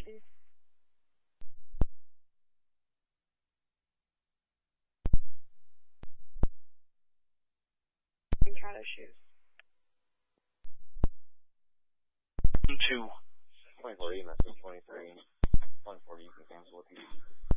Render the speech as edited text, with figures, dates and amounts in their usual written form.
Titans. And try those shoes. 2. 2040, message 23. 140, you can cancel with you.